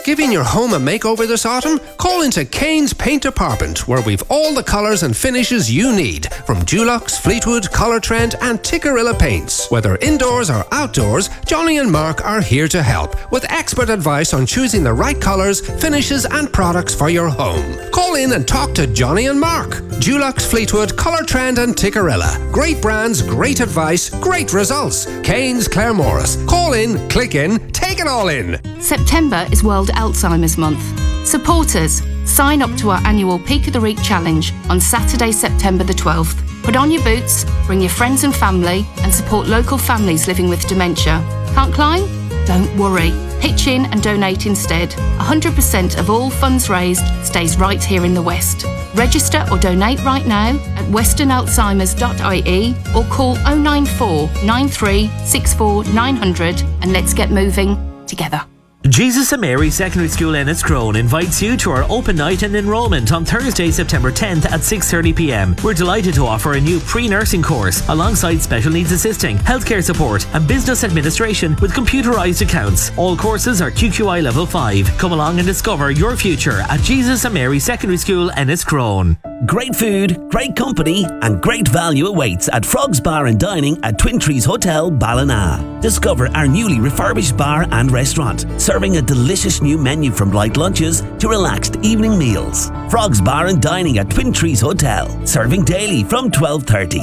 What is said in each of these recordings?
Giving your home a makeover this autumn? Call into Kane's Paint Department, where we've all the colours and finishes you need, from Dulux, Fleetwood, Colour Trend and Tikkurila paints. Whether indoors or outdoors, Johnny and Mark are here to help, with expert advice on choosing the right colours, finishes and products for your home. Call in and talk to Johnny and Mark. Dulux, Fleetwood, Colour Trend and Tikkurila. Great brands, great advice, great results. Kane's Claremorris. Call in, click in, take it all in. September is World Alzheimer's Month. Support us. Sign up to our annual Peak of the Week challenge on Saturday, September the 12th. Put on your boots, bring your friends and family, and support local families living with dementia. Can't climb? Don't worry. Pitch in and donate instead. 100% of all funds raised stays right here in the West. Register or donate right now at westernalzheimers.ie or call 094 93 64 900 and let's get moving together. Jesus and Mary Secondary School Enniscrone invites you to our open night and enrolment on Thursday, September 10th at 6:30pm. We're delighted to offer a new pre-nursing course alongside special needs assisting, healthcare support and business administration with computerised accounts. All courses are QQI Level 5. Come along and discover your future at Jesus and Mary Secondary School Enniscrone. Great food, great company and great value awaits at Frogs Bar and Dining at Twin Trees Hotel, Ballina. Discover our newly refurbished bar and restaurant, serving a delicious new menu from light lunches to relaxed evening meals. Frogs Bar and Dining at Twin Trees Hotel, serving daily from 12:30.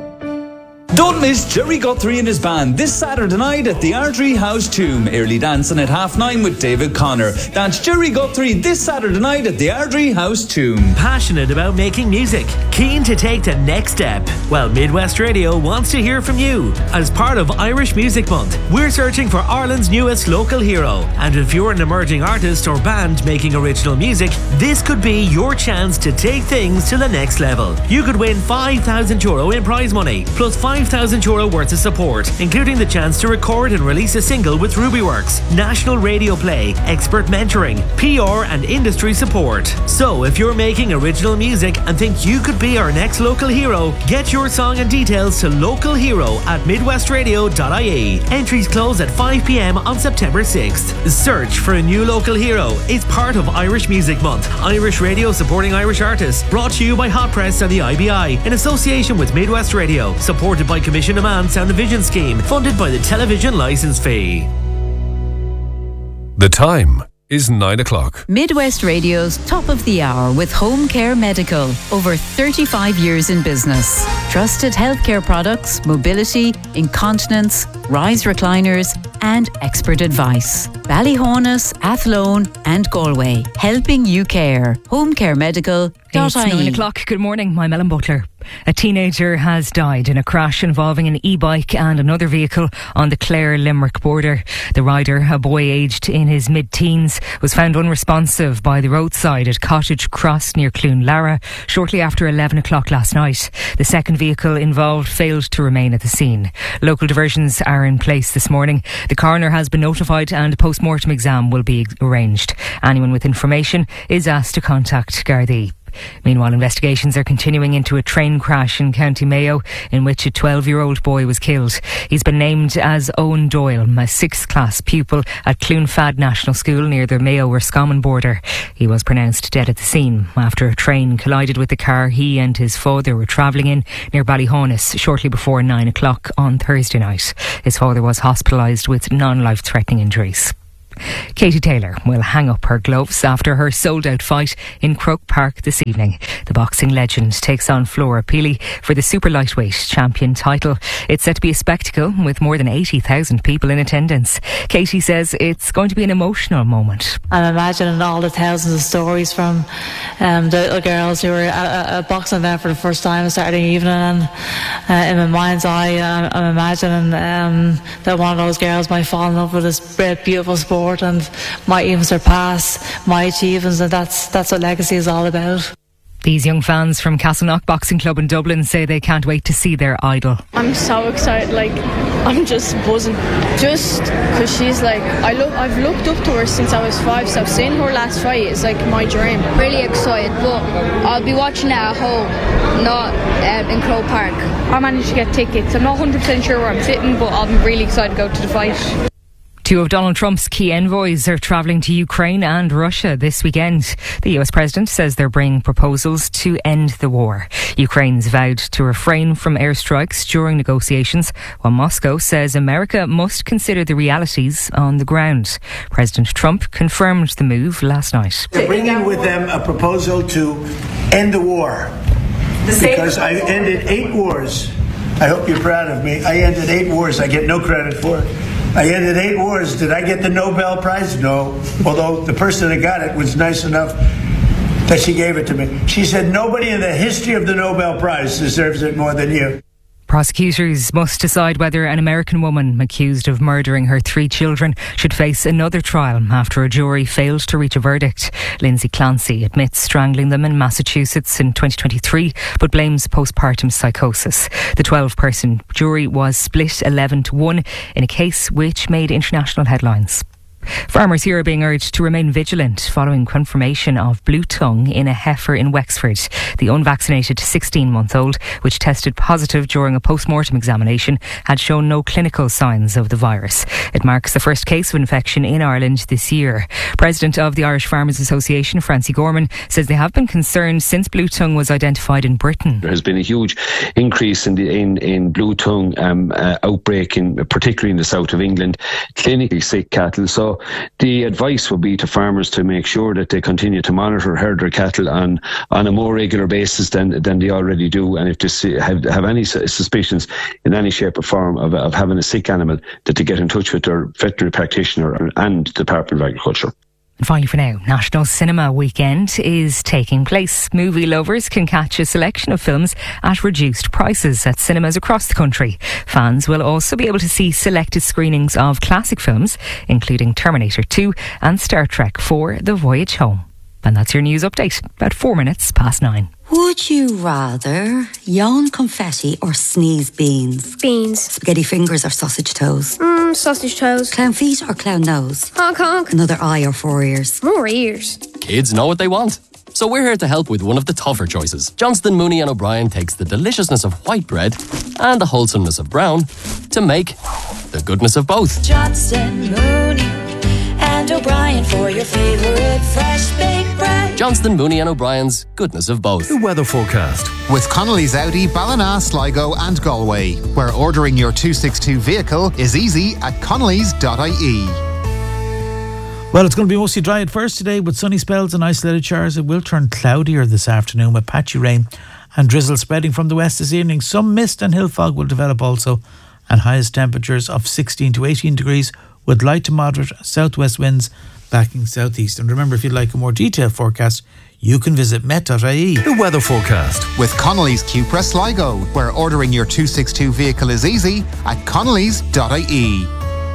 Don't miss Jerry Guthrie and his band this Saturday night at the Artery House Tomb. Early dancing at 9:30 with David Connor. That's Jerry Guthrie this Saturday night at the Artery House Tomb. Passionate about making music? Keen to take the next step? Well, Midwest Radio wants to hear from you. As part of Irish Music Month, we're searching for Ireland's newest local hero. And if you're an emerging artist or band making original music, this could be your chance to take things to the next level. You could win €5,000 in prize money, plus €5,000 worth of support, including the chance to record and release a single with Rubyworks, national radio play, expert mentoring, PR and industry support. So if you're making original music and think you could be our next local hero, get your song and details to localhero@midwestradio.ie. Entries close at 5pm on September 6th. Search for a new local hero is part of Irish Music Month. Irish Radio supporting Irish artists. Brought to you by Hot Press and the IBI in association with Midwest Radio. Supported by Commission Demand Sound and Vision Scheme, funded by the television licence fee. The time is 9 o'clock. Midwest Radio's Top of the Hour with Home Care Medical. Over 35 years in business. Trusted healthcare products, mobility, incontinence, rise recliners and expert advice. Ballyhonus, Athlone and Galway. Helping you care. homecaremedical.ie. It's 9 o'clock. Good morning. I'm Ellen Butler. A teenager has died in a crash involving an e-bike and another vehicle on the Clare-Limerick border. The rider, a boy aged in his mid-teens, was found unresponsive by the roadside at Cottage Cross near Cloonlara shortly after 11 o'clock last night. The second vehicle involved failed to remain at the scene. Local diversions are in place this morning. The coroner has been notified and a post-mortem exam will be arranged. Anyone with information is asked to contact Gardaí. Meanwhile, investigations are continuing into a train crash in County Mayo in which a 12-year-old boy was killed. He's been named as Owen Doyle, a 6th class pupil at Cloonfad National School near the Mayo-Roscommon border. He was pronounced dead at the scene after a train collided with the car he and his father were travelling in near Ballyhonus shortly before 9 o'clock on Thursday night. His father was hospitalised with non-life-threatening injuries. Katie Taylor will hang up her gloves after her sold-out fight in Croke Park this evening. The boxing legend takes on Flora Peely for the super lightweight champion title. It's set to be a spectacle with more than 80,000 people in attendance. Katie says it's going to be an emotional moment. I'm imagining all the thousands of stories from the little girls who were at a boxing event for the first time Saturday evening, and in my mind's eye I'm imagining that one of those girls might fall in love with this beautiful sport and might even surpass my achievements, and that's what legacy is all about. These young fans from Castleknock Boxing Club in Dublin say they can't wait to see their idol. I'm so excited, I'm just buzzing. Just because she's I've looked up to her since I was 5, so seeing her last fight is my dream. Really excited, but I'll be watching it at home, not in Croke Park. I managed to get tickets. I'm not 100% sure where I'm sitting, but I'm really excited to go to the fight. Two of Donald Trump's key envoys are travelling to Ukraine and Russia this weekend. The US President says they're bringing proposals to end the war. Ukraine's vowed to refrain from airstrikes during negotiations, while Moscow says America must consider the realities on the ground. President Trump confirmed the move last night. They're bringing with them a proposal to end the war. Because I ended 8 wars. I hope you're proud of me. I ended 8 wars. I get no credit for it. I ended 8 wars. Did I get the Nobel Prize? No. Although the person that got it was nice enough that she gave it to me. She said, nobody in the history of the Nobel Prize deserves it more than you. Prosecutors must decide whether an American woman accused of murdering her 3 children should face another trial after a jury failed to reach a verdict. Lindsay Clancy admits strangling them in Massachusetts in 2023, but blames postpartum psychosis. The 12-person jury was split 11-1 in a case which made international headlines. Farmers here are being urged to remain vigilant following confirmation of blue tongue in a heifer in Wexford. The unvaccinated 16-month-old, which tested positive during a post-mortem examination, had shown no clinical signs of the virus. It marks the first case of infection in Ireland this year. President of the Irish Farmers Association, Francie Gorman, says they have been concerned since blue tongue was identified in Britain. There has been a huge increase in blue tongue outbreak, particularly in the south of England, clinically sick cattle. So the advice would be to farmers to make sure that they continue to monitor herd their cattle on a more regular basis than they already do, and if they have any suspicions in any shape or form of having a sick animal, that they get in touch with their veterinary practitioner and the Department of Agriculture. And finally for now, National Cinema Weekend is taking place. Movie lovers can catch a selection of films at reduced prices at cinemas across the country. Fans will also be able to see selected screenings of classic films, including Terminator 2 and Star Trek 4: The Voyage Home. And that's your news update, about 4 minutes past 9. Would you rather yawn confetti or sneeze beans? Beans. Spaghetti fingers or sausage toes? Sausage toes. Clown feet or clown nose? Honk honk. Another eye or 4 ears? More ears. Kids know what they want. So we're here to help with one of the tougher choices. Johnston, Mooney and O'Brien takes the deliciousness of white bread and the wholesomeness of brown to make the goodness of both. Johnston, Mooney and O'Brien for your favourite fresh baked bread. Johnston, Mooney and O'Brien's goodness of both. The weather forecast with Connolly's Audi, Ballina, Sligo and Galway, where ordering your 262 vehicle is easy at connolly's.ie. Well, it's going to be mostly dry at first today with sunny spells and isolated showers. It will turn cloudier this afternoon with patchy rain and drizzle spreading from the west this evening. Some mist and hill fog will develop also, and highest temperatures of 16 to 18 degrees with light to moderate southwest winds backing southeast. And remember, if you'd like a more detailed forecast, you can visit met.ie. The weather forecast with Connolly's Cupra Sligo, where ordering your 262 vehicle is easy at connolly's.ie.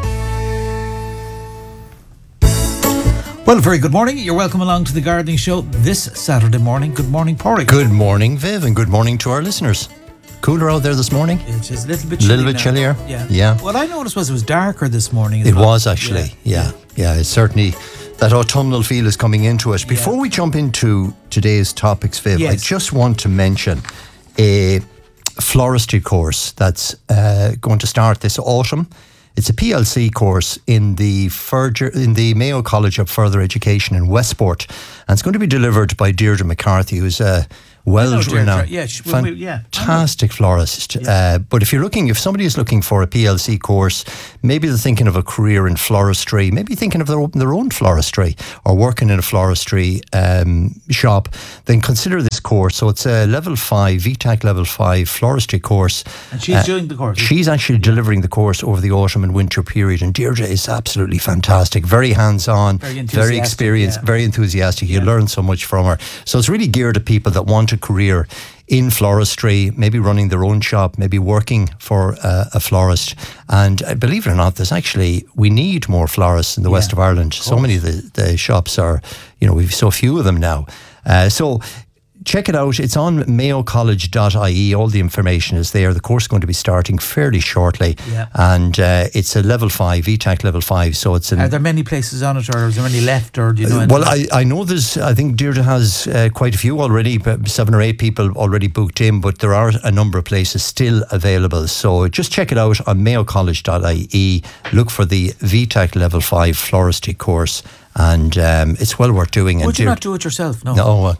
Well, very good morning. You're welcome along to the Gardening Show this Saturday morning. Good morning, Porrick. Good morning, Viv, and good morning to our listeners. Cooler out there this morning? It's just a little bit chilly. A little bit chillier? Yeah. What I noticed was it was darker this morning. It was actually, yeah. It's certainly that autumnal feel is coming into it. Before we jump into today's topics, Viv, I just want to mention a floristry course that's going to start this autumn. It's a PLC course in the Mayo College of Further Education in Westport, and it's going to be delivered by Deirdre McCarthy, who's a well-renowned, fantastic florist. But if somebody is looking for a PLC course, maybe they're thinking of a career in floristry, maybe thinking of their own floristry or working in a floristry shop, then consider this course. So it's a level 5, VTAC level 5 floristry course. And she's doing the course? She's actually delivering the course over the autumn and winter period. And Deirdre is absolutely fantastic, very hands-on, very experienced, very enthusiastic. You learn so much from her. So it's really geared at people that want a career in floristry, maybe running their own shop, maybe working for a florist. And believe it or not, we need more florists in the west of Ireland. So many of the shops are, we've so few of them now. So check it out. It's on mayocollege.ie. All the information is there. The course is going to be starting fairly shortly. Yeah. And it's a level 5, VTAC level 5. So it's Are there many places on it, or is there any left, or do you know? Well, I know I think Deirdre has quite a few already, 7 or 8 people already booked in, but there are a number of places still available. So just check it out on mayocollege.ie. Look for the VTAC level 5 floristry course, and it's well worth doing. Would you not do it yourself? No. No.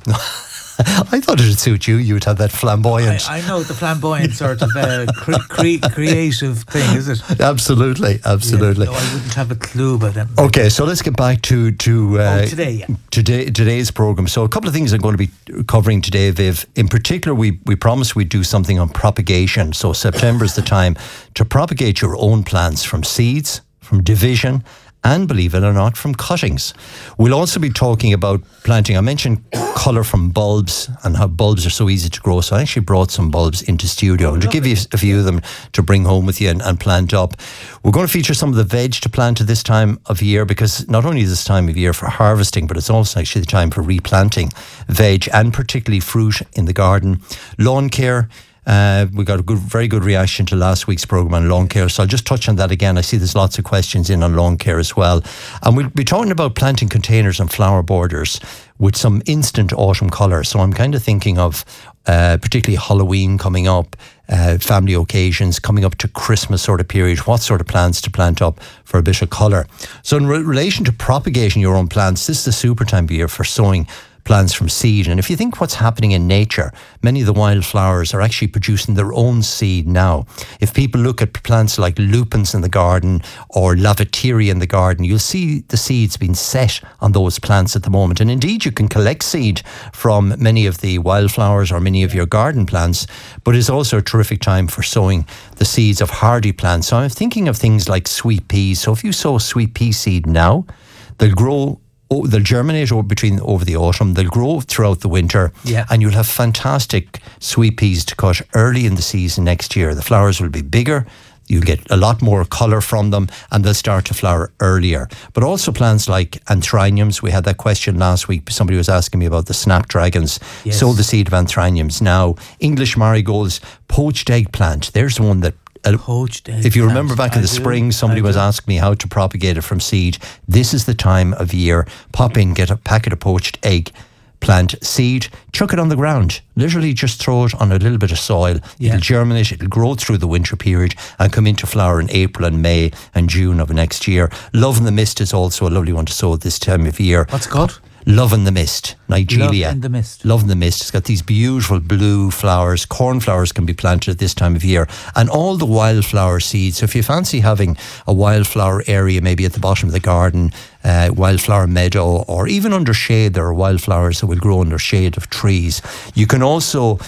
I thought it would suit you. You would have that flamboyant. I know the flamboyant sort of creative thing, is it? Absolutely. Yeah, no, I wouldn't have a clue about them. Okay, so let's get back to today. Yeah. Today's programme. So a couple of things I'm going to be covering today, Viv. In particular, we promised we'd do something on propagation. So September is the time to propagate your own plants from seeds, from division, and believe it or not, from cuttings. We'll also be talking about planting. I mentioned colour from bulbs and how bulbs are so easy to grow. So I actually brought some bulbs into studio and to give you a few of them to bring home with you and plant up. We're going to feature some of the veg to plant at this time of year, because not only is this time of year for harvesting, but it's also actually the time for replanting veg and particularly fruit in the garden. Lawn care. We got a very good reaction to last week's programme on lawn care, so I'll just touch on that again. I see there's lots of questions in on lawn care as well. And we'll be talking about planting containers and flower borders with some instant autumn colour. So I'm kind of thinking of particularly Halloween coming up, family occasions coming up to Christmas sort of period, what sort of plants to plant up for a bit of colour. So in relation to propagating your own plants, this is the super time of year for sowing plants from seed. And if you think what's happening in nature, many of the wildflowers are actually producing their own seed now. If people look at plants like lupins in the garden or lavateria in the garden, you'll see the seeds being set on those plants at the moment. And indeed, you can collect seed from many of the wildflowers or many of your garden plants, but it's also a terrific time for sowing the seeds of hardy plants. So I'm thinking of things like sweet peas. So if you sow sweet pea seed now, they'll grow. They'll germinate over the autumn. They'll grow throughout the winter, and you'll have fantastic sweet peas to cut early in the season next year. The flowers will be bigger. You'll get a lot more colour from them, and they'll start to flower earlier. But also plants like anthraniums. We had that question last week. Somebody was asking me about the snapdragons. Yes. Sow the seed of anthraniums now. English marigolds, poached eggplant. There's one that if you remember back in the spring, somebody was asking me how to propagate it from seed. This is the time of year. Pop in, get a packet of poached egg plant seed, chuck it on the ground. Literally just throw it on a little bit of soil. It'll germinate, it'll grow through the winter period and come into flower in April and May and June of next year. Love in the Mist is also a lovely one to sow at this time of year. What's it called? Love in the Mist, Nigeria. Love in the Mist. Love in the Mist. It's got these beautiful blue flowers. Cornflowers can be planted at this time of year. And all the wildflower seeds. So if you fancy having a wildflower area, maybe at the bottom of the garden, wildflower meadow, or even under shade, there are wildflowers that will grow under shade of trees. You can also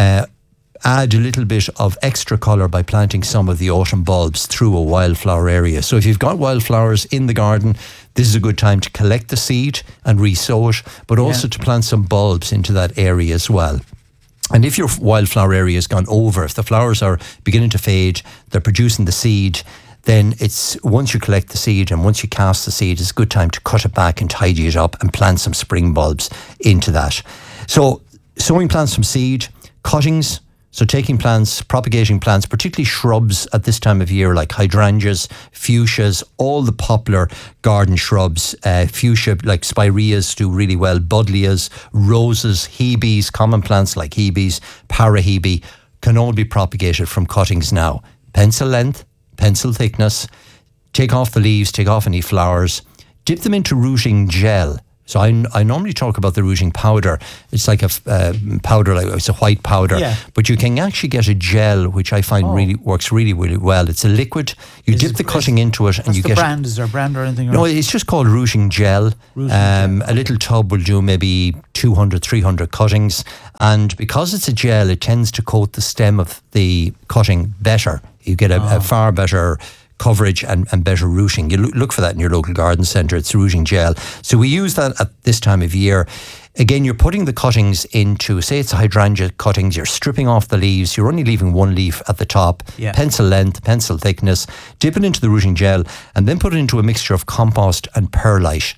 add a little bit of extra colour by planting some of the autumn bulbs through a wildflower area. So if you've got wildflowers in the garden, this is a good time to collect the seed and re-sow it, but also to plant some bulbs into that area as well. And if your wildflower area has gone over, if the flowers are beginning to fade, they're producing the seed, then it's once you collect the seed and once you cast the seed, it's a good time to cut it back and tidy it up and plant some spring bulbs into that. So sowing plants from seed, cuttings. So taking plants, propagating plants, particularly shrubs at this time of year, like hydrangeas, fuchsias, all the popular garden shrubs, fuchsia, like spireas do really well, buddleias, roses, hebes, common plants like hebes, parahebe, can all be propagated from cuttings now. Pencil length, pencil thickness, take off the leaves, take off any flowers, dip them into rooting gel. So I normally talk about the rooting powder. It's like a powder, like it's a white powder. Yeah. But you can actually get a gel, which I find really works really, really well. It's a liquid. You dip the cutting into it, and you get. Brand? Is there a brand or anything? No, it's just called rooting gel. A little tub will do maybe 200, 300 cuttings, and because it's a gel, it tends to coat the stem of the cutting better. You get a far better coverage and better rooting. You look for that in your local garden centre. It's rooting gel. So we use that at this time of year. Again, you're putting the cuttings into, say it's a hydrangea cuttings, you're stripping off the leaves, you're only leaving one leaf at the top, pencil length, pencil thickness, dip it into the rooting gel, and then put it into a mixture of compost and perlite.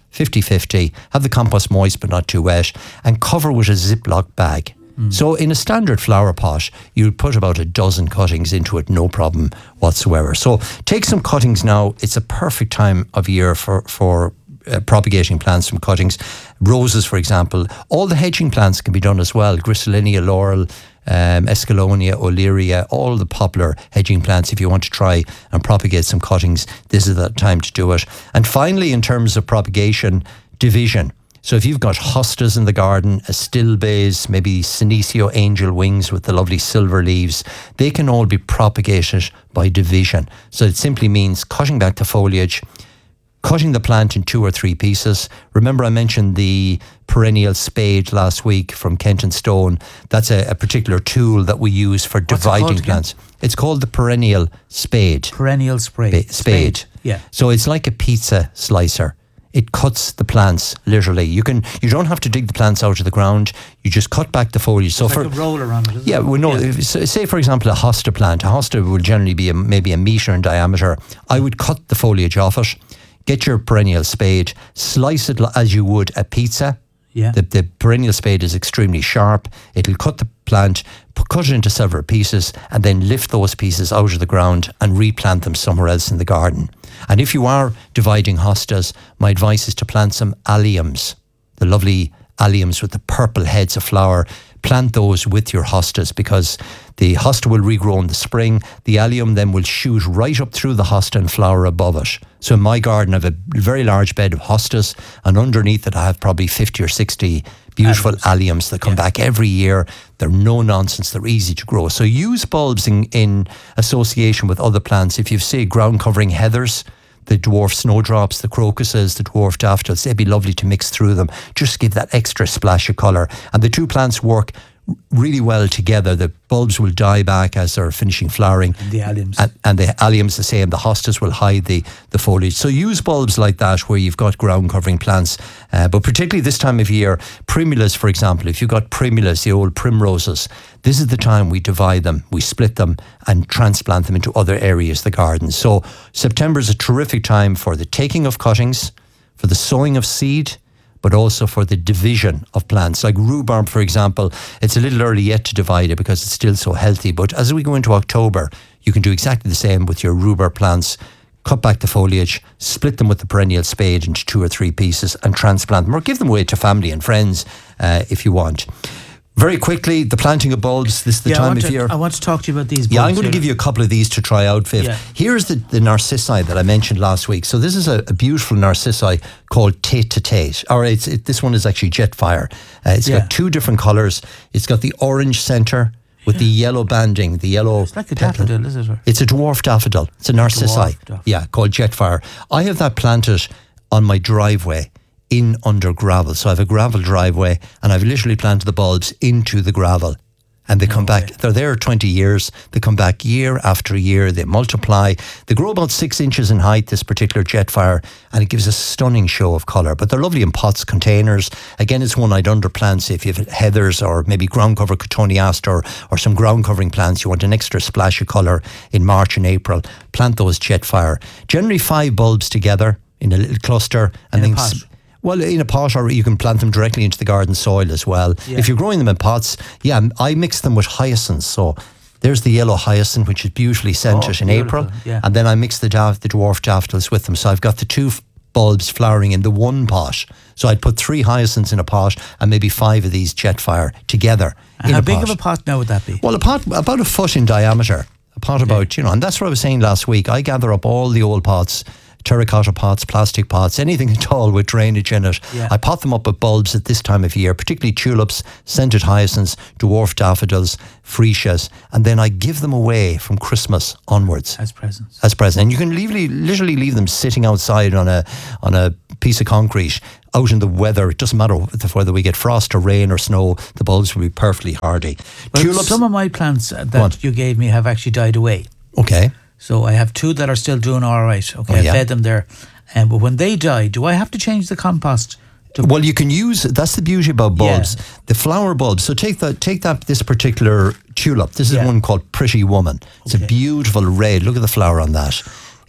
50-50, have the compost moist but not too wet, and cover with a Ziploc bag. So in a standard flower pot, you'd put about a dozen cuttings into it, no problem whatsoever. So take some cuttings now. It's a perfect time of year for propagating plants from cuttings. Roses, for example. All the hedging plants can be done as well. Griselinia, laurel, Escallonia, Olearia, all the popular hedging plants. If you want to try and propagate some cuttings, this is the time to do it. And finally, in terms of propagation, division. So if you've got hostas in the garden, astilbes, maybe Senecio angel wings with the lovely silver leaves, they can all be propagated by division. So it simply means cutting back the foliage, cutting the plant in 2 or 3 pieces. Remember I mentioned the perennial spade last week from Kent and Stone. That's a particular tool that we use for dividing plants. It's called the perennial spade. Perennial spade. Yeah. So it's like a pizza slicer. It cuts the plants, literally. You don't have to dig the plants out of the ground. You just cut back the foliage. So it's like a roller on it, isn't it? Yeah, well, no. Say, for example, a hosta plant. A hosta will generally be maybe a metre in diameter. I would cut the foliage off it, get your perennial spade, slice it as you would a pizza. Yeah. The perennial spade is extremely sharp. It'll cut the plant, cut it into several pieces, and then lift those pieces out of the ground and replant them somewhere else in the garden. And if you are dividing hostas, my advice is to plant some alliums, the lovely alliums with the purple heads of flower. Plant those with your hostas because the hosta will regrow in the spring. The allium then will shoot right up through the hosta and flower above it. So in my garden, I have a very large bed of hostas, and underneath it I have probably 50 or 60 beautiful alliums that come back every year. They're no nonsense. They're easy to grow. So use bulbs in association with other plants. If you've, say, ground covering heathers, the dwarf snowdrops, the crocuses, the dwarf daffodils, they'd be lovely to mix through them. Just give that extra splash of colour. And the two plants work really well together. The bulbs will die back as they're finishing flowering. And the alliums. And the alliums the same. The hostas will hide the foliage. So use bulbs like that where you've got ground covering plants. But particularly this time of year, primulas, for example, if you've got primulas, the old primroses, this is the time we divide them, we split them and transplant them into other areas of the garden. So September is a terrific time for the taking of cuttings, for the sowing of seed, but also for the division of plants. Like rhubarb, for example, it's a little early yet to divide it because it's still so healthy. But as we go into October, you can do exactly the same with your rhubarb plants. Cut back the foliage, split them with the perennial spade into 2 or 3 pieces and transplant them, or give them away to family and friends if you want. Very quickly, the planting of bulbs. This is the time of year. I want to talk to you about these bulbs. Yeah, I'm going to give you a couple of these to try out, Viv. Yeah. Here's the narcissi that I mentioned last week. So this is a beautiful narcissi called Tate to Tate. This one is actually Jetfire. It's got 2 different colours. It's got the orange centre with the yellow banding, the yellow. It's like a daffodil, is it? It's a dwarf daffodil. It's a narcissi. Yeah, called Jetfire. I have that planted on my driveway in under gravel. So I have a gravel driveway and I've literally planted the bulbs into the gravel. And they come back, they're there 20 years, they come back year after year, they multiply. They grow about 6 inches in height, this particular Jetfire, and it gives a stunning show of colour. But they're lovely in pots, containers. Again, it's one I'd underplant, say if you have heathers or maybe ground cover cotoneaster or some ground covering plants, you want an extra splash of colour in March and April, plant those Jetfire. Generally 5 bulbs together in a little cluster. And then well, in a pot, or you can plant them directly into the garden soil as well. Yeah. If you're growing them in pots, I mix them with hyacinths. So there's the yellow hyacinth, which is beautifully scented in April. Yeah. And then I mix the dwarf daffodils with them. So I've got the 2 bulbs flowering in the one pot. So I'd put 3 hyacinths in a pot and maybe 5 of these Jetfire together. And how big of a pot now would that be? Well, a pot about a foot in diameter. A pot about, and that's what I was saying last week. I gather up all the old pots, terracotta pots, plastic pots, anything at all with drainage in it. Yeah. I pot them up with bulbs at this time of year, particularly tulips, scented hyacinths, dwarf daffodils, freesias, and then I give them away from Christmas onwards. As presents. And you can literally leave them sitting outside on a piece of concrete out in the weather. It doesn't matter whether we get frost or rain or snow, the bulbs will be perfectly hardy. Well, tulips, some of my plants that you gave me have actually died away. Okay. So I have 2 that are still doing all right. Okay, I fed them there. But when they die, do I have to change the compost? Well, you can use, that's the beauty about bulbs. Yeah. The flower bulbs. So take this particular tulip. This is one called Pretty Woman. It's a beautiful red. Look at the flower on that.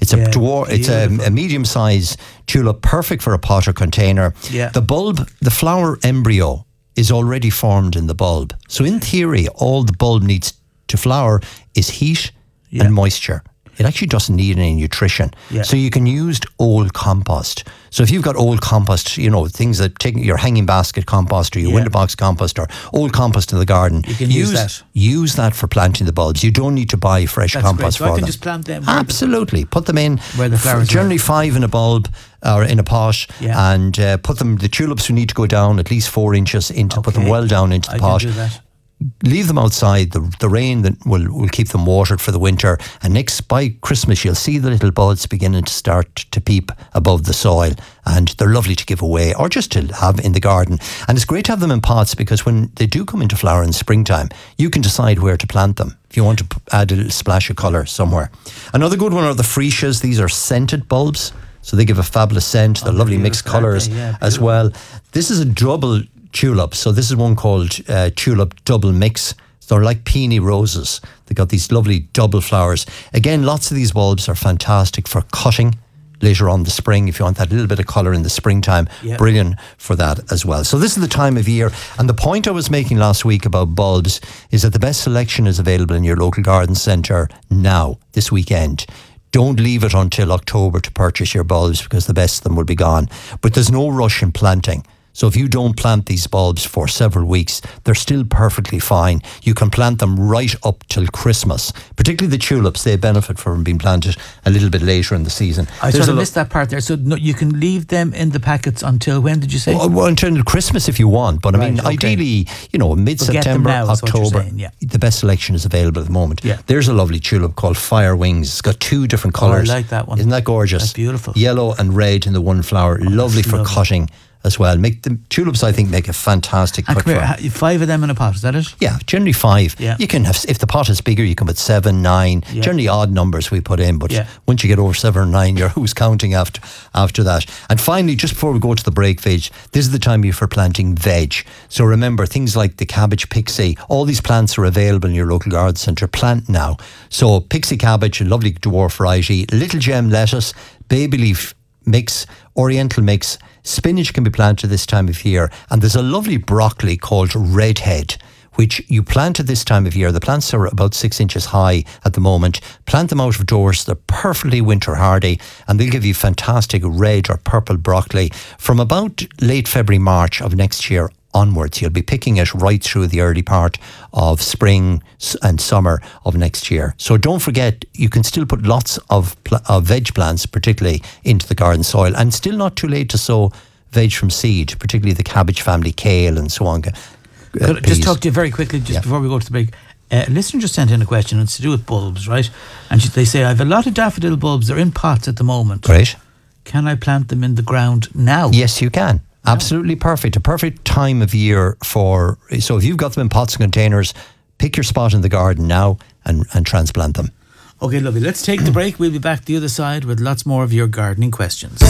It's a dwarf. It's a medium-sized tulip, perfect for a pot or container. Yeah. The bulb, the flower embryo, is already formed in the bulb. So in theory, all the bulb needs to flower is heat and moisture. It actually doesn't need any nutrition. Yeah. So you can use old compost. So if you've got old compost, things that take your hanging basket compost or your window box compost or old compost in the garden, you can use that. Use that for planting the bulbs. You don't need to buy fresh compost for them. I can just plant them. Absolutely. Put them in. Where the flowers generally 5 in a bulb or in a pot, and put them. The tulips will need to go down at least 4 inches into. Put them well down into the pot. I can do that. Leave them outside. The rain that will keep them watered for the winter. And by Christmas, you'll see the little buds beginning to start to peep above the soil. And they're lovely to give away or just to have in the garden. And it's great to have them in pots because when they do come into flower in springtime, you can decide where to plant them if you want to add a little splash of colour somewhere. Another good one are the freesias. These are scented bulbs. So they give a fabulous scent. They're lovely mixed colours as well. This is a double tulip. So this is one called tulip double mix. So they're like peony roses. They got these lovely double flowers. Again, lots of these bulbs are fantastic for cutting later on the spring. If you want that little bit of colour in the springtime, brilliant for that as well. So this is the time of year. And the point I was making last week about bulbs is that the best selection is available in your local garden centre now, this weekend. Don't leave it until October to purchase your bulbs because the best of them will be gone. But there's no rush in planting. So if you don't plant these bulbs for several weeks, they're still perfectly fine. You can plant them right up till Christmas. Particularly the tulips, they benefit from being planted a little bit later in the season. I sort of missed that part there. So you can leave them in the packets until when did you say? Well, until Christmas if you want. But ideally, mid-September, October, the best selection is available at the moment. Yeah. There's a lovely tulip called Fire Wings. It's got 2 different colours. I like that one. Isn't that gorgeous? That's beautiful. Yellow and red in the one flower. Lovely for cutting as well. Make the tulips, I think, make a fantastic cut. 5 of them in a pot, is that it? Yeah, generally 5. Yeah. You can have, if the pot is bigger, you can put 7, 9. Yeah. Generally odd numbers we put in, but once you get over 7 or 9, you're who's counting after that. And finally, just before we go to the break, veg, this is the time of year for planting veg. So remember, things like the cabbage pixie, all these plants are available in your local garden centre. Plant now. So pixie cabbage, a lovely dwarf variety, little gem lettuce, baby leaf mix, oriental mix. Spinach can be planted this time of year, and there's a lovely broccoli called redhead, which you plant at this time of year. The plants are about 6 inches high at the moment. Plant them out of doors. They're perfectly winter hardy, and they'll give you fantastic red or purple broccoli from about late February, March of next year onwards. You'll be picking it right through the early part of spring and summer of next year. So don't forget, you can still put lots of veg plants, particularly into the garden soil, and still not too late to sow veg from seed, particularly the cabbage family, kale and so on. Could I just talk to you very quickly before we go to the break? A listener just sent in a question, and it's to do with bulbs, right? And they say, I have a lot of daffodil bulbs. They're in pots at the moment. Great. Can I plant them in the ground now? Yes, you can. Absolutely perfect. A perfect time of year so if you've got them in pots and containers, pick your spot in the garden now and transplant them. Okay, lovely. Let's take the break. We'll be back the other side with lots more of your gardening questions.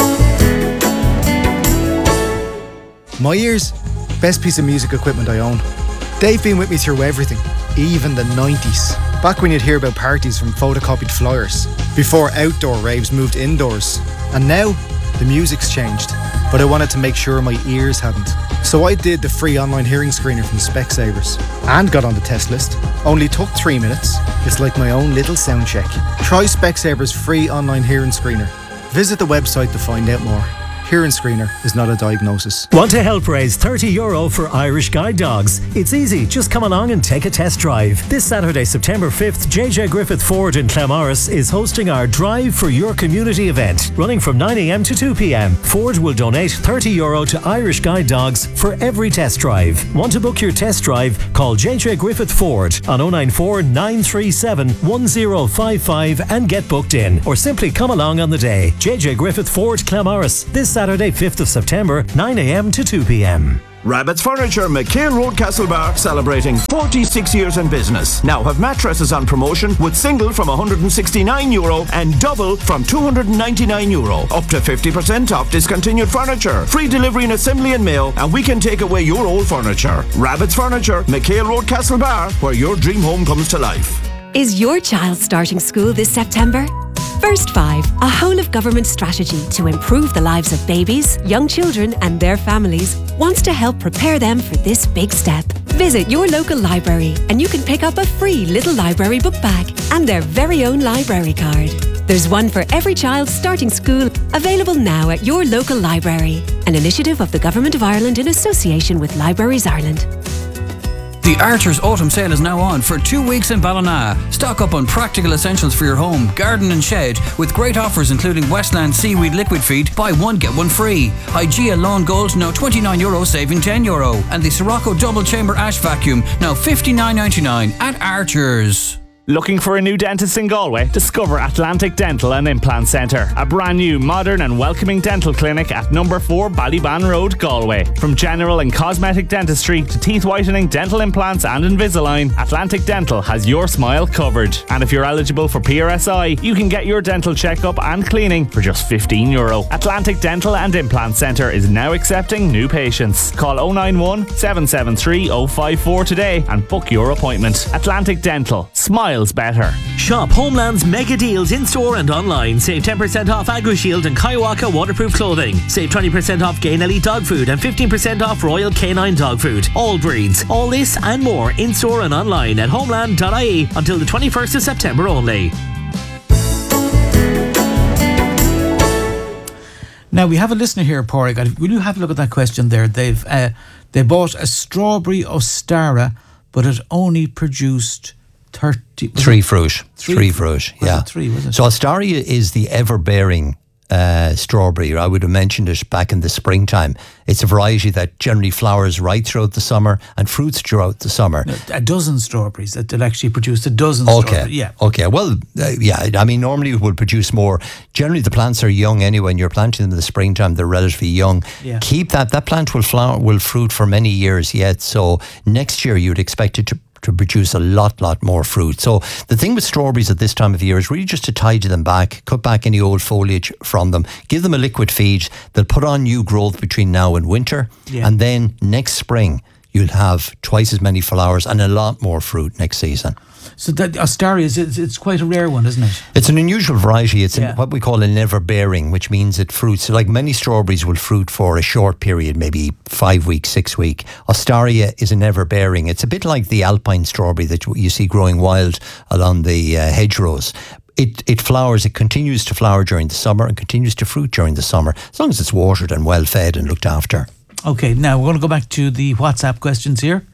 My ears, best piece of music equipment I own. They've been with me through everything, even the 90s. Back when you'd hear about parties from photocopied flyers, before outdoor raves moved indoors. And now, the music's changed, but I wanted to make sure my ears hadn't. So I did the free online hearing screener from Specsavers and got on the test list. Only took 3 minutes. It's like my own little sound check. Try Specsavers free online hearing screener. Visit the website to find out more. Hearing screener is not a diagnosis. Want to help raise €30 for Irish Guide Dogs? It's easy. Just come along and take a test drive. This Saturday, September 5th, JJ Griffith Ford in Claremorris is hosting our Drive for Your Community event, running from 9 a.m. to 2 p.m. Ford will donate €30 to Irish Guide Dogs for every test drive. Want to book your test drive? Call JJ Griffith Ford on 094 937 1055 and get booked in. Or simply come along on the day. JJ Griffith Ford, Claremorris. This Saturday, 5th of September, 9 a.m. to 2 p.m. Rabbit's Furniture, McHale Road, Castlebar, celebrating 46 years in business. Now have mattresses on promotion with single from €169 and double from €299. Up to 50% off discontinued furniture. Free delivery and assembly and mail, and we can take away your old furniture. Rabbit's Furniture, McHale Road, Castlebar, where your dream home comes to life. Is your child starting school this September? First 5, a whole-of-government strategy to improve the lives of babies, young children and their families, wants to help prepare them for this big step. Visit your local library and you can pick up a free little library book bag and their very own library card. There's one for every child starting school, available now at your local library. An initiative of the Government of Ireland in association with Libraries Ireland. The Archer's Autumn Sale is now on for 2 weeks in Ballina. Stock up on practical essentials for your home, garden and shed, with great offers including Westland Seaweed Liquid Feed, buy one get one free. Hygieia Lawn Gold, now €29, saving €10. And the Sirocco Double Chamber Ash Vacuum, now $59.99 at Archer's. Looking for a new dentist in Galway? Discover Atlantic Dental and Implant Centre, a brand new, modern and welcoming dental clinic at number 4 Ballyban Road, Galway. From general and cosmetic dentistry to teeth whitening, dental implants and Invisalign, Atlantic Dental has your smile covered. And if you're eligible for PRSI, you can get your dental checkup and cleaning for just €15. Atlantic Dental and Implant Centre is now accepting new patients. Call 091 773 054 today and book your appointment. Atlantic Dental. Smile better. Shop Homeland's mega deals in store and online. Save 10% off AgriShield and Kaiwaka waterproof clothing. Save 20% off Gain Elite dog food and 15% off Royal Canine dog food. All breeds. All this and more in store and online at homeland.ie until the 21st of September only. Now we have a listener here, Pádraig. Will you have a look at that question there? They bought a strawberry Ostara, but it only produced 3 fruit. 3 fruit, yeah. So Ostaria is the ever-bearing strawberry. I would have mentioned it back in the springtime. It's a variety that generally flowers right throughout the summer and fruits throughout the summer. A dozen strawberries that actually produce a dozen strawberries. Yeah. Okay. Well, yeah. I mean, normally it will produce more. Generally, the plants are young anyway. When you're planting them in the springtime, they're relatively young. Yeah. Keep that. That plant will fruit for many years yet. So next year, you'd expect it to produce a lot more fruit. So the thing with strawberries at this time of year is really just to tidy them back, cut back any old foliage from them, give them a liquid feed. They'll put on new growth between now and winter, and then next spring you'll have twice as many flowers and a lot more fruit next season. So that Ostaria, it's quite a rare one, isn't it? It's an unusual variety. It's what we call a never-bearing, which means it fruits. So like many strawberries will fruit for a short period, maybe 5 weeks, 6 weeks. Ostaria is a never-bearing. It's a bit like the alpine strawberry that you see growing wild along the hedgerows. It flowers, it continues to flower during the summer and continues to fruit during the summer, as long as it's watered and well fed and looked after. Okay, now we're going to go back to the WhatsApp questions here.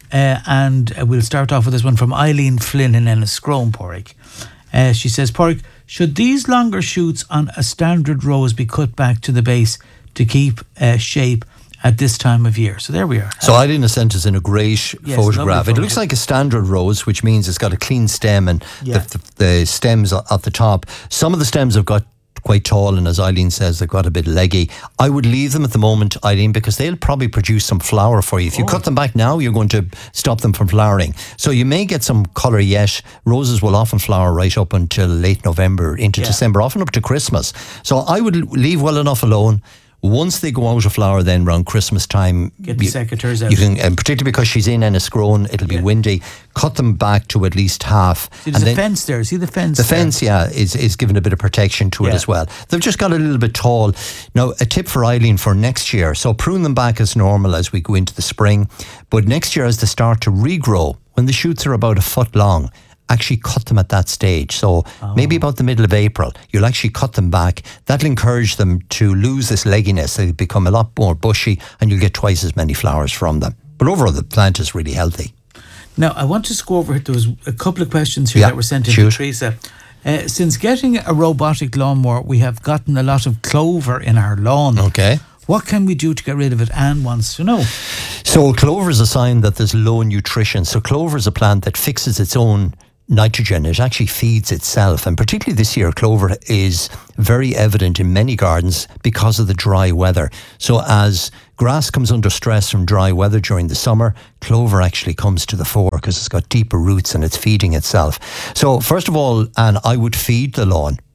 And we'll start off with this one from Eileen Flynn in Enniscrone, Pádraig. She says, Pádraig, should these longer shoots on a standard rose be cut back to the base to keep shape at this time of year? So there we are. So Eileen has sent us in a great photograph. It looks like a standard rose, which means it's got a clean stem and the stems at the top. Some of the stems have got quite tall, and as Eileen says, they've got a bit leggy. I would leave them at the moment, Eileen, because they'll probably produce some flower for you. If you cut them back now, you're going to stop them from flowering. So you may get some colour yet. Roses will often flower right up until late November into December, often up to Christmas. So I would leave well enough alone. Once they go out of flower, then around Christmas time, get the secateurs out. You can, and particularly because she's in Enniscrone, it'll be windy. Cut them back to at least half. See, there's a fence there. See the fence? The fence, is giving a bit of protection to it as well. They've just got a little bit tall. Now, a tip for Eileen for next year. So prune them back as normal as we go into the spring. But next year, as they start to regrow, when the shoots are about a foot long, actually cut them at that stage. So maybe about the middle of April, you'll actually cut them back. That'll encourage them to lose this legginess. They'll become a lot more bushy and you'll get twice as many flowers from them. But overall, the plant is really healthy. Now, I want to go over, there was a couple of questions here that were sent in to Teresa. Since getting a robotic lawnmower, we have gotten a lot of clover in our lawn. Okay. What can we do to get rid of it? Anne wants to know. So clover is a sign that there's low nutrition. So clover is a plant that fixes its own nitrogen. It actually feeds itself, and particularly this year clover is very evident in many gardens because of the dry weather. So as grass comes under stress from dry weather during the summer, clover actually comes to the fore because it's got deeper roots and it's feeding itself. So first of all, and I would feed the lawn.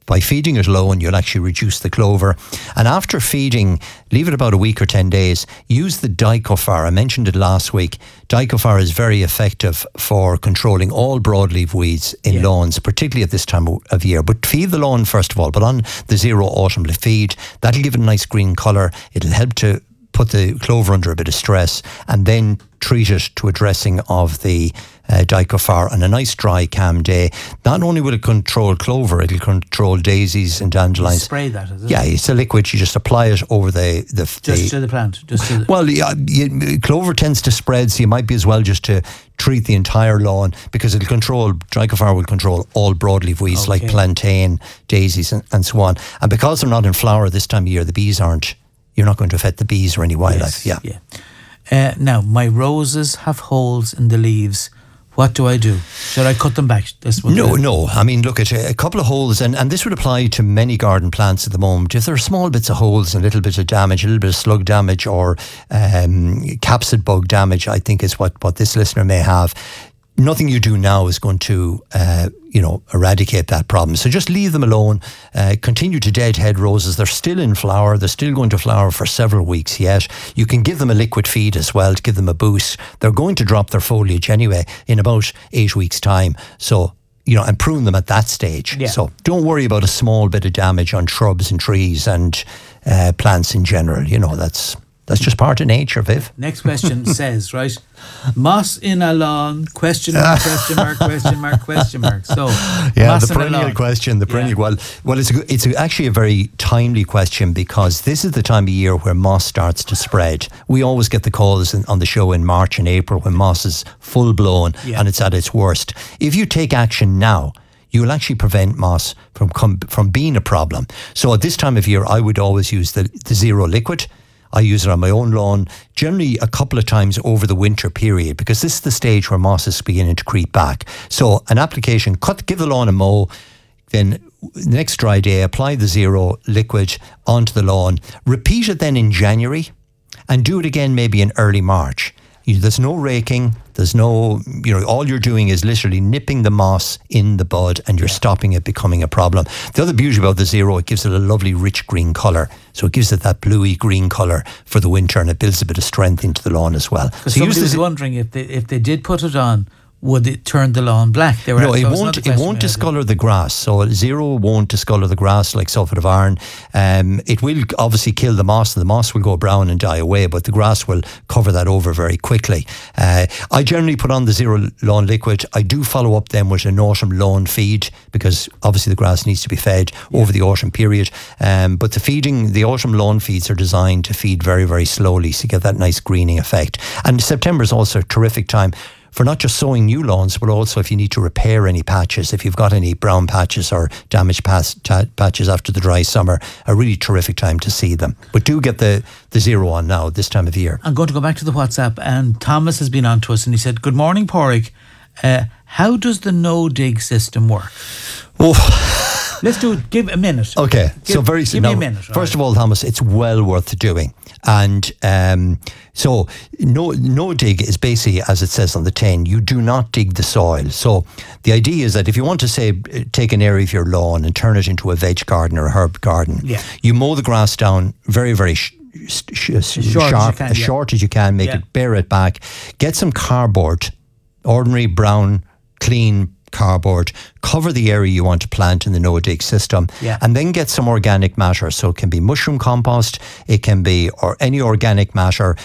by feeding it alone, you'll actually reduce the clover. And after feeding, leave it about a week or 10 days. Use the Dicofar. I mentioned it last week. Dicofar is very effective for controlling all broadleaf weeds in lawns, particularly at this time of year. But feed the lawn first of all. But on the Zero Autumn feed, that'll give it a nice green colour. It'll help to put the clover under a bit of stress, and then treat it to a dressing of the Dicofar on a nice dry calm day. Not only will it control clover, it'll control daisies and dandelions. You spray that, is it? Yeah, it's a liquid. You just apply it over the just to the plant. Well, clover tends to spread, so you might be as well just to treat the entire lawn, because Dicofar will control all broadleaf weeds like plantain, daisies and so on. And because they're not in flower this time of year, you're not going to affect the bees or any wildlife. Now, my roses have holes in the leaves. What do I do? Should I cut them back? No. I mean, look, at a couple of holes, and this would apply to many garden plants at the moment. If there are small bits of holes and a little bit of damage, a little bit of slug damage or capsid bug damage, I think is what this listener may have. Nothing you do now is going to, eradicate that problem. So just leave them alone. Continue to deadhead roses. They're still in flower. They're still going to flower for several weeks yet. You can give them a liquid feed as well to give them a boost. They're going to drop their foliage anyway in about 8 weeks' time. So, and prune them at that stage. Yeah. So don't worry about a small bit of damage on shrubs and trees and plants in general. That's just part of nature, Viv. Next question says, right, moss in a lawn, question mark. So, the perennial question, well, it's actually a very timely question, because this is the time of year where moss starts to spread. We always get the calls on the show in March and April when moss is full blown and it's at its worst. If you take action now, you will actually prevent moss from being a problem. So at this time of year, I would always use the Zero liquid. I use it on my own lawn, generally a couple of times over the winter period, because this is the stage where moss is beginning to creep back. So an application, give the lawn a mow, then next dry day, apply the Zero liquid onto the lawn. Repeat it then in January, and do it again maybe in early March. There's no raking. There's no, all you're doing is literally nipping the moss in the bud, and you're stopping it becoming a problem. The other beauty about the Zero, it gives it a lovely rich green colour. So it gives it that bluey green colour for the winter, and it builds a bit of strength into the lawn as well. So somebody was wondering if they did put it on, would it turn the lawn black? No, it won't. It won't discolour the grass. So Zero won't discolour the grass like sulphate of iron. It will obviously kill the moss, and the moss will go brown and die away, but the grass will cover that over very quickly. I generally put on the Zero lawn liquid. I do follow up then with an autumn lawn feed, because obviously the grass needs to be fed over the autumn period. But the autumn lawn feeds are designed to feed very, very slowly, so you get that nice greening effect. And September is also a terrific time for not just sowing new lawns, but also if you need to repair any patches, if you've got any brown patches or damaged patches after the dry summer, a really terrific time to see them. But do get the Zero on now, this time of year. I'm going to go back to the WhatsApp, and Thomas has been on to us, and he said, good morning, Pádraig. How does the no-dig system work? Let's do it. Give a minute. Okay. Give me a minute. First of all, Thomas, it's well worth doing. And so no dig is basically, as it says on the tin, you do not dig the soil. So the idea is that if you want to, say, take an area of your lawn and turn it into a veg garden or a herb garden, you mow the grass down very, very short as you can, bear it back, get some cardboard, ordinary brown, clean cardboard, cover the area you want to plant in the no-dig system, and then get some organic matter. So it can be mushroom compost, it can be any organic matter,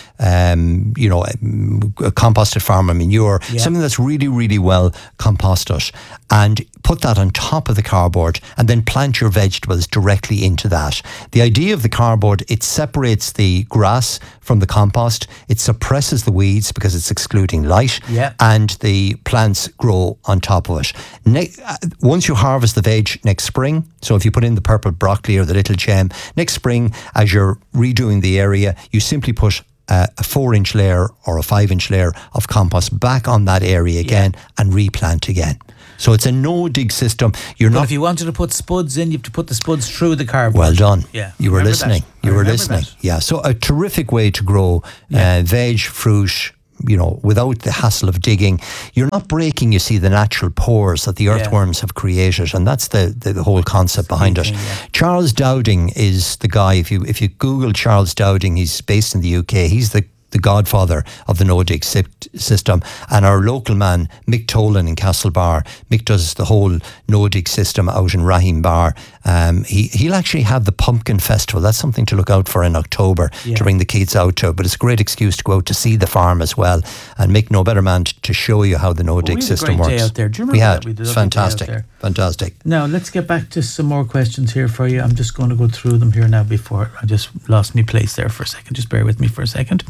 composted farmer manure, something that's really, really well composted, and put that on top of the cardboard, and then plant your vegetables directly into that. The idea of the cardboard, it separates the grass from the compost, it suppresses the weeds because it's excluding light, and the plants grow on top of it. Once you harvest the veg next spring, so if you put in the purple broccoli or the little gem, next spring, as you're redoing the area, you simply put a 4-inch layer or a 5-inch layer of compost back on that area again and replant again. So it's a no-dig system. If you wanted to put spuds in, you have to put the spuds through the cardboard. Well done. Yeah. You were listening. You were listening. Yeah. So a terrific way to grow veg, fruit, without the hassle of digging. You're not breaking, you see, the natural pores that the earthworms have created, and that's the whole concept behind it. Charles Dowding is the guy. If you Google Charles Dowding, he's based in the UK. He's the godfather of the no-dig system, and our local man Mick Tolan in Castlebar. Mick does the whole no-dig system out in Rahim Bar. He'll actually have the Pumpkin Festival. That's something to look out for in October to bring the kids out to, but it's a great excuse to go out to see the farm as well, and Mick, no better man to show you how the no-dig system works. Day out there. Do you remember we had. That? It's fantastic. Now let's get back to some more questions here for you. I'm just going to go through them here now before I just lost my place there for a second. Just bear with me for a second.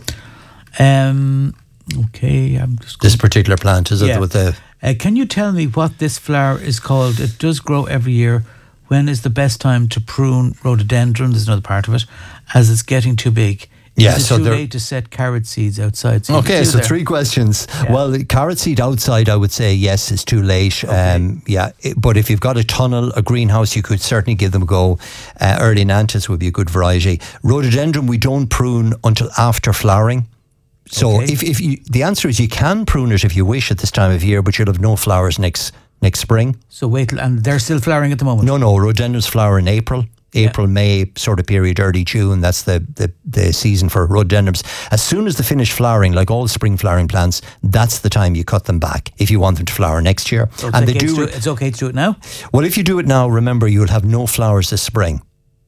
Okay, I'm just this particular plant, is it with the can you tell me what this flower is called? It does grow every year. When is the best time to prune rhododendron? There's another part of it, as it's getting too big. Is it too late to set carrot seeds outside? So three questions. Well, carrot seed outside, I would say yes, it's too late. But if you've got a tunnel, a greenhouse, you could certainly give them a go. Early Nantes would be a good variety. Rhododendron, we don't prune until after flowering. So if you, the answer is you can prune it if you wish at this time of year, but you'll have no flowers next spring. So wait till, and they're still flowering at the moment? No, rhododendrons flower in April, May sort of period, early June. That's the season for rhododendrons. As soon as they finish flowering, like all spring flowering plants, that's the time you cut them back if you want them to flower next year. So it's okay to do it now? Well, if you do it now, remember you'll have no flowers this spring.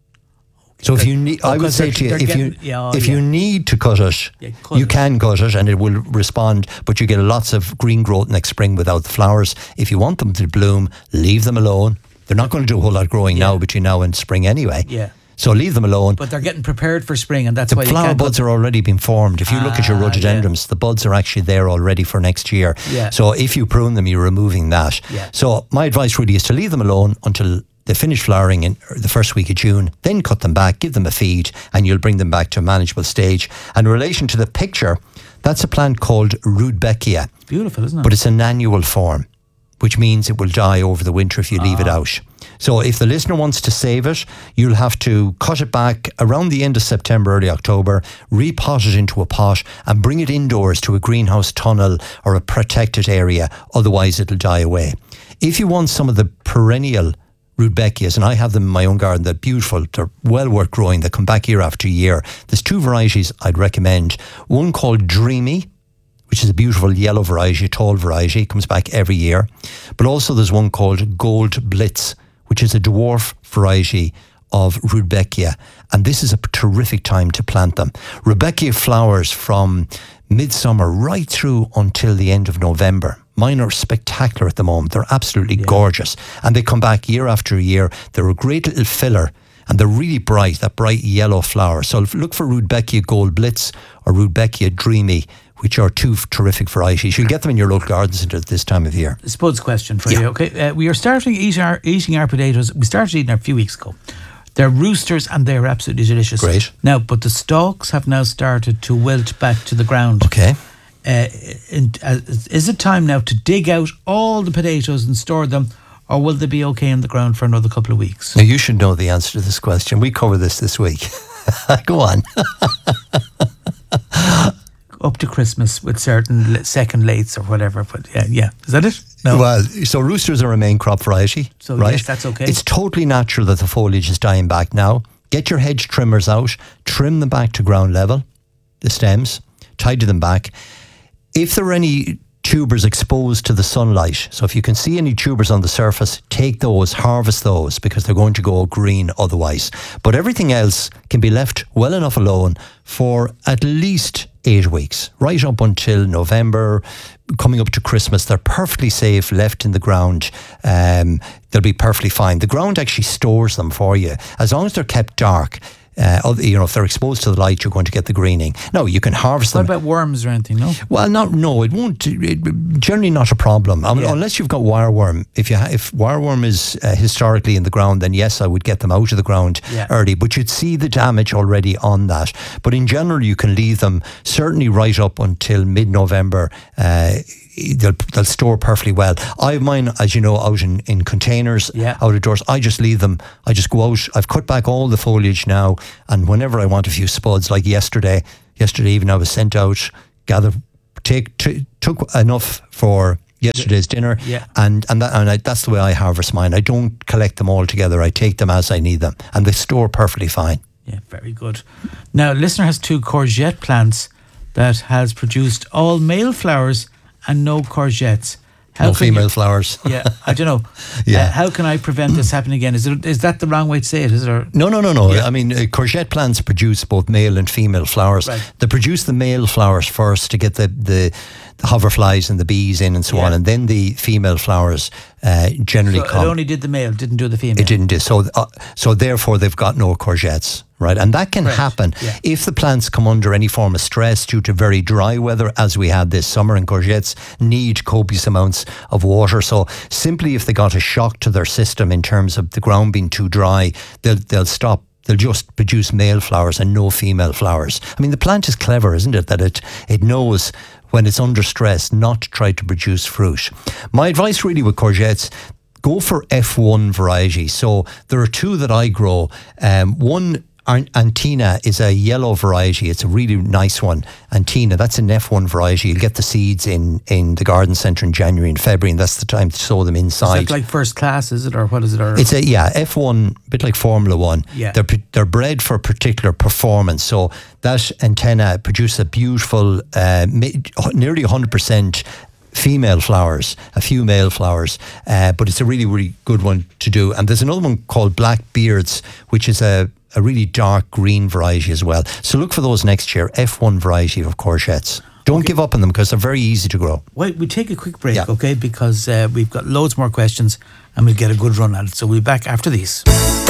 So if you need, I would say to you, if you need to cut it, you can cut it and it will respond, but you get lots of green growth next spring without the flowers. If you want them to bloom, leave them alone. They're not going to do a whole lot of growing now between now and spring anyway. Yeah. So leave them alone. But they're getting prepared for spring, and that's why the flower buds are already being formed. If you look at your rhododendrons, the buds are actually there already for next year. Yeah. So if you prune them, you're removing that. Yeah. So my advice really is to leave them alone until they finish flowering in the first week of June, then cut them back, give them a feed, and you'll bring them back to a manageable stage. And in relation to the picture, that's a plant called Rudbeckia. Beautiful, isn't it? But it's an annual form, which means it will die over the winter if you leave it out. So if the listener wants to save it, you'll have to cut it back around the end of September, early October, repot it into a pot and bring it indoors to a greenhouse tunnel or a protected area. Otherwise, it'll die away. If you want some of the perennial Rudbeckias, and I have them in my own garden, they're beautiful, they're well worth growing, they come back year after year. There's two varieties I'd recommend. One called Dreamy, which is a beautiful yellow variety, tall variety, comes back every year. But also there's one called Gold Blitz, which is a dwarf variety of Rudbeckia, and this is a terrific time to plant them. Rudbeckia flowers from midsummer right through until the end of November. Mine are spectacular at the moment. They're absolutely gorgeous, and they come back year after year. They're a great little filler, and they're really bright, that bright yellow flower. So look for Rudbeckia Gold Blitz or Rudbeckia Dreamy, which are two terrific varieties. You'll get them in your local garden centre at this time of year. Spud's question for you, okay? We are starting eating our potatoes. We started eating them a few weeks ago. They're roosters and they're absolutely delicious. Great. Now, but the stalks have now started to wilt back to the ground. Okay. Is it time now to dig out all the potatoes and store them, or will they be okay in the ground for another couple of weeks? Now, you should know the answer to this question. We cover this week. Go on. Up to Christmas with certain second lates or whatever, but yeah. Is that it? No. Well, so roosters are a main crop variety, so right? Yes, that's okay. It's totally natural that the foliage is dying back now. Get your hedge trimmers out, trim them back to ground level, the stems, tidy them back. If there are any tubers exposed to the sunlight, so if you can see any tubers on the surface, take those, harvest those, because they're going to go green otherwise. But everything else can be left well enough alone for at least 8 weeks, right up until November, coming up to Christmas. They're perfectly safe, left in the ground. They'll be perfectly fine. The ground actually stores them for you, as long as they're kept dark. If they're exposed to the light, you're going to get the greening. No, you can harvest them. What about worms or anything? No. Well, it won't. Generally, not a problem. Unless you've got wireworm. If wireworm is historically in the ground, then yes, I would get them out of the ground early. But you'd see the damage already on that. But in general, you can leave them certainly right up until mid-November. They'll store perfectly well. I have mine, as you know, out in containers, out of doors. I just leave them. I just go out. I've cut back all the foliage now, and whenever I want a few spuds, like yesterday evening, I was sent out, gathered took enough for yesterday's dinner, and that's the way I harvest mine. I don't collect them all together. I take them as I need them, and they store perfectly fine. Yeah, very good. Now, a listener has 2 courgette plants that has produced all male flowers and no courgettes. No female flowers. Yeah, I don't know. How can I prevent this happening again? Is that the wrong way to say it? Is it? No. Yeah. I mean, courgette plants produce both male and female flowers. Right. They produce the male flowers first to get the hoverflies and the bees in and so on, and then the female flowers generally come. It only did the male, didn't do the female. It didn't do so therefore they've got no courgettes, right? And that can happen if the plants come under any form of stress due to very dry weather, as we had this summer. And courgettes need copious amounts of water. So simply, if they got a shock to their system in terms of the ground being too dry, they'll stop. They'll just produce male flowers and no female flowers. I mean, the plant is clever, isn't it? That it knows when it's under stress not to try to produce fruit. My advice really with courgettes, go for F1 variety. So there are 2 that I grow. One, Antina, is a yellow variety. It's a really nice one. Antina, that's an F1 variety. You'll get the seeds in the garden centre in January and February, and that's the time to sow them inside. Is that like first class, is it, or what is it? Or? It's F1, a bit like Formula 1. Yeah. They're bred for particular performance. So that antenna produces a beautiful, nearly 100% female flowers, a few male flowers, but it's a really, really good one to do. And there's another one called Black Beards, which is a really dark green variety as well. So look for those next year, F1 variety of courgettes. Don't give up on them because they're very easy to grow. Wait, we take a quick break, okay? Because we've got loads more questions and we'll get a good run at it. So we'll be back after these.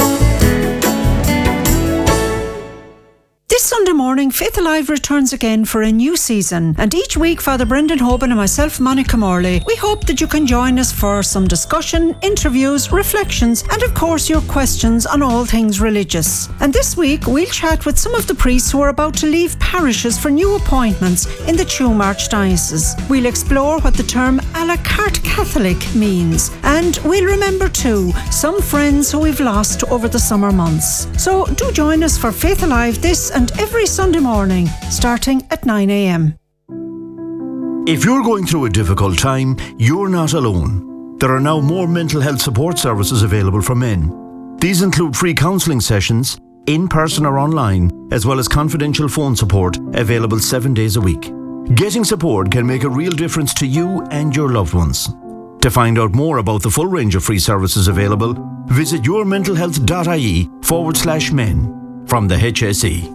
This Sunday morning, Faith Alive returns again for a new season. And each week, Father Brendan Hoban and myself, Monica Morley, we hope that you can join us for some discussion, interviews, reflections, and of course your questions on all things religious. And this week, we'll chat with some of the priests who are about to leave parishes for new appointments in the Tuam Archdiocese. We'll explore what the term a la carte Catholic means. And we'll remember too, some friends who we've lost over the summer months. So do join us for Faith Alive this and every Sunday morning, starting at 9 a.m. If you're going through a difficult time, you're not alone. There are now more mental health support services available for men. These include free counselling sessions, in person or online, as well as confidential phone support available 7 days a week. Getting support can make a real difference to you and your loved ones. To find out more about the full range of free services available, visit yourmentalhealth.ie/men from the HSE.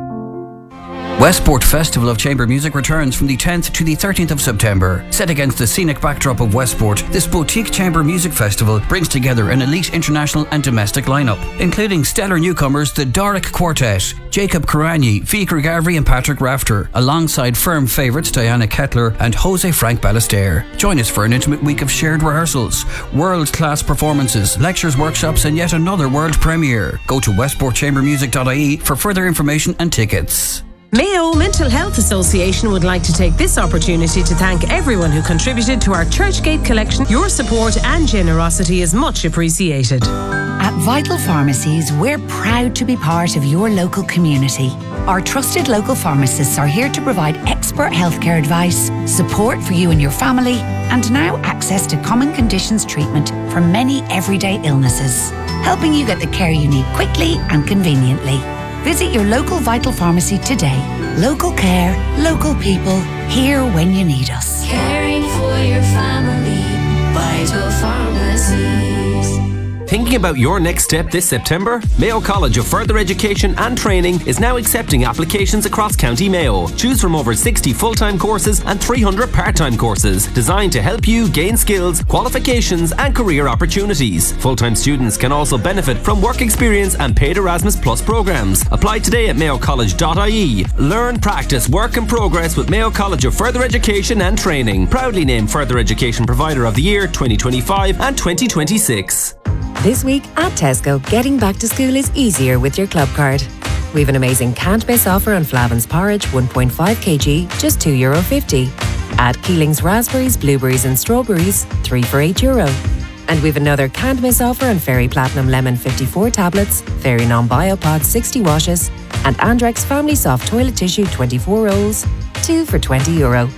Westport Festival of Chamber Music returns from the 10th to the 13th of September. Set against the scenic backdrop of Westport, this boutique chamber music festival brings together an elite international and domestic lineup, including stellar newcomers the Doric Quartet, Jacob Karani, Fikra Gavri and Patrick Rafter, alongside firm favourites Diana Kettler and Jose Frank Ballester. Join us for an intimate week of shared rehearsals, world-class performances, lectures, workshops and yet another world premiere. Go to westportchambermusic.ie for further information and tickets. Mayo Mental Health Association would like to take this opportunity to thank everyone who contributed to our Churchgate collection. Your support and generosity is much appreciated. At Vital Pharmacies, we're proud to be part of your local community. Our trusted local pharmacists are here to provide expert healthcare advice, support for you and your family, and now access to common conditions treatment for many everyday illnesses, helping you get the care you need quickly and conveniently. Visit your local Vital Pharmacy today. Local care, local people, here when you need us. Caring for your family, Vital Pharmacies. Thinking about your next step this September? Mayo College of Further Education and Training is now accepting applications across County Mayo. Choose from over 60 full-time courses and 300 part-time courses designed to help you gain skills, qualifications and career opportunities. Full-time students can also benefit from work experience and paid Erasmus Plus programs. Apply today at mayocollege.ie. Learn, practice, work and progress with Mayo College of Further Education and Training. Proudly named Further Education Provider of the Year 2025 and 2026. This week at Tesco, getting back to school is easier with your club card. We've an amazing can't miss offer on Flavin's porridge 1.5 kg, just €2.50. Add Keeling's raspberries, blueberries and strawberries, 3 for €8. And we've another can't miss offer on Fairy Platinum Lemon 54 tablets, Fairy Non-Biopod 60 washes, and Andrex Family Soft Toilet Tissue 24 rolls, 2 for €20.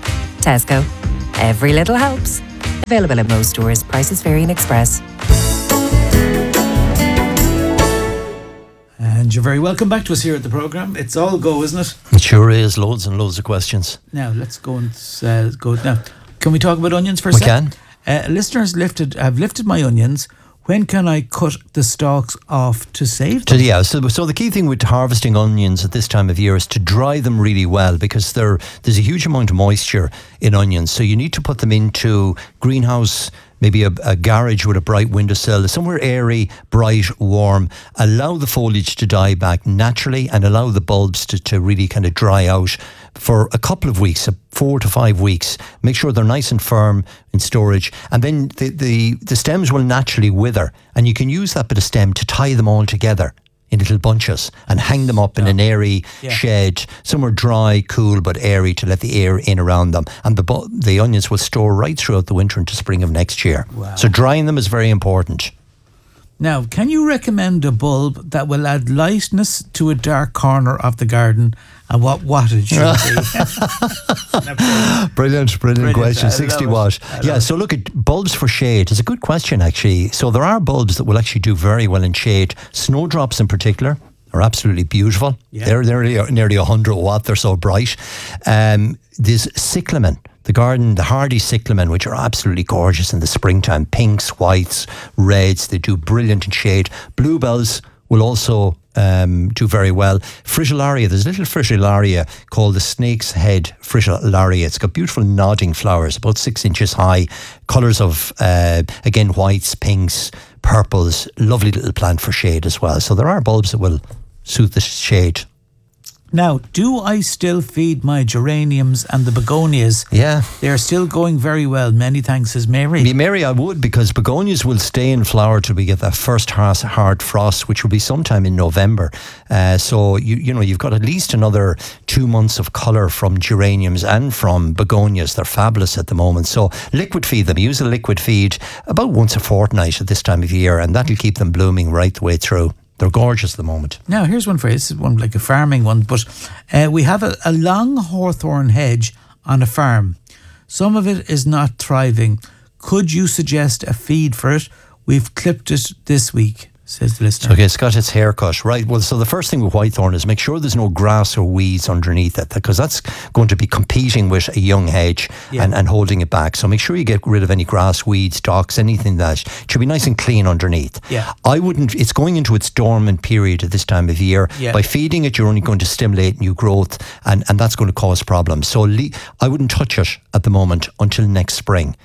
Tesco. Every little helps. Available at most stores. Prices vary in Express. And you're very welcome back to us here at the programme. It's all go, isn't it? It sure is. Loads and loads of questions. Now, let's go and go. Now, can we talk about onions for a We second? Listeners have lifted my onions. When can I cut the stalks off to save them? So the key thing with harvesting onions at this time of year is to dry them really well, because there's a huge amount of moisture in onions. So you need to put them into greenhouse, maybe a garage with a bright windowsill, somewhere airy, bright, warm. Allow the foliage to die back naturally and allow the bulbs to really kind of dry out for a couple of weeks, 4 to 5 weeks. Make sure they're nice and firm in storage, and then the stems will naturally wither, and you can use that bit of stem to tie them all together in little bunches and hang them up in an airy shed, somewhere dry, cool but airy, to let the air in around them, and the onions will store right throughout the winter into spring of next year. Wow. So drying them is very important. Now, can you recommend a bulb that will add lightness to a dark corner of the garden, and what wattage should it be? Brilliant question. 60 watt. Yeah, so look at bulbs for shade. It's a good question, actually. So there are bulbs that will actually do very well in shade. Snowdrops in particular are absolutely beautiful. Yeah. They're nearly 100 watt. They're so bright. There's cyclamen. The hardy cyclamen, which are absolutely gorgeous in the springtime. Pinks, whites, reds. They do brilliant in shade. Bluebells will also do very well. Fritillaria, there's a little fritillaria called the snake's head fritillaria. It's got beautiful nodding flowers, about 6 inches high, colours of, again, whites, pinks, purples. Lovely little plant for shade as well. So there are bulbs that will suit the shade. Now, do I still feed my geraniums and the begonias? Yeah. They're still going very well. Many thanks, says Mary. Mary, I would, because begonias will stay in flower till we get that first hard frost, which will be sometime in November. So, you've got at least another 2 months of colour from geraniums and from begonias. They're fabulous at the moment. So, liquid feed them. Use a liquid feed about once a fortnight at this time of year, and that'll keep them blooming right the way through. They're gorgeous at the moment. Now, here's one for you. This is one like a farming one, but we have a long hawthorn hedge on a farm. Some of it is not thriving. Could you suggest a feed for it? We've clipped it this week, says the listener. Okay, it's got its haircut. Right, well, so the first thing with whitethorn is make sure there's no grass or weeds underneath it, because that's going to be competing with a young hedge and holding it back. So make sure you get rid of any grass, weeds, docks, anything that should be nice and clean underneath. Yeah. It's going into its dormant period at this time of year. Yeah. By feeding it, you're only going to stimulate new growth, and that's going to cause problems. So I wouldn't touch it at the moment until next spring.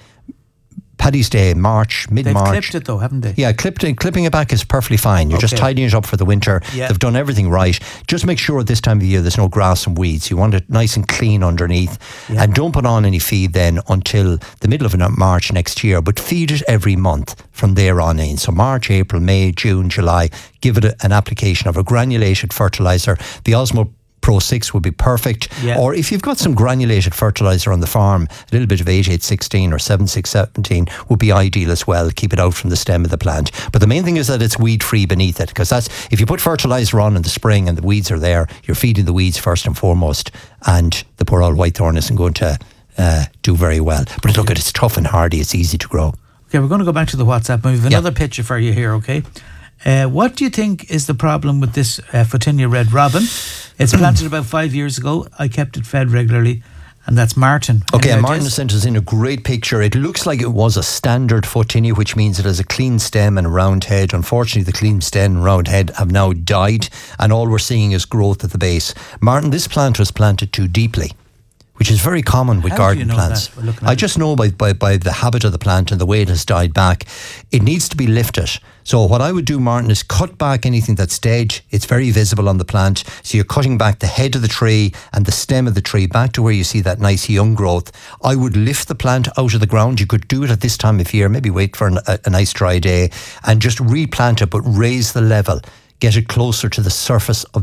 Paddy's Day, mid-March. They've clipped it though, haven't they? Yeah, clipping it back is perfectly fine. You're just tidying it up for the winter. Yeah. They've done everything right. Just make sure at this time of year there's no grass and weeds. You want it nice and clean underneath. Yeah. And don't put on any feed then until the middle of March next year, but feed it every month from there on in. So March, April, May, June, July, give it an application of a granulated fertiliser. The Osmo Pro 6 would be perfect. Yeah. Or if you've got some granulated fertiliser on the farm, a little bit of 8816 or 7617 would be ideal as well. Keep it out from the stem of the plant. But the main thing is that it's weed free beneath it, because if you put fertiliser on in the spring and the weeds are there, you're feeding the weeds first and foremost, and the poor old whitethorn isn't going to do very well. But look, it's tough and hardy. It's easy to grow. Okay, we're going to go back to the WhatsApp. We have another picture for you here, okay? What do you think is the problem with this Photinia Red Robin? It's planted about 5 years ago. I kept it fed regularly, and that's Martin. Okay, and Martin sent us in a great picture. It looks like it was a standard Photinia, which means it has a clean stem and a round head. Unfortunately, the clean stem and round head have now died, and all we're seeing is growth at the base. Martin, this plant was planted too deeply, which is very common with garden plants. I just know by the habit of the plant and the way it has died back, it needs to be lifted. So what I would do, Martin, is cut back anything that's dead. It's very visible on the plant. So you're cutting back the head of the tree and the stem of the tree back to where you see that nice young growth. I would lift the plant out of the ground. You could do it at this time of year, maybe wait for a nice dry day and just replant it, but raise the level. Get it closer to the surface of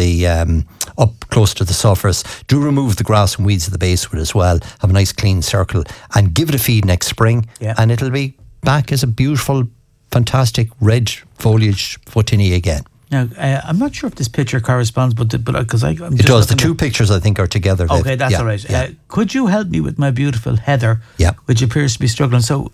the up close to the surface. Do remove the grass and weeds at the base of it as well. Have a nice clean circle and give it a feed next spring, and it'll be back as a beautiful, fantastic red foliage Photinia again. Now, I'm not sure if this picture corresponds, but because it does. The two pictures, I think, are together. Okay, that's all right. Could you help me with my beautiful Heather, which appears to be struggling? So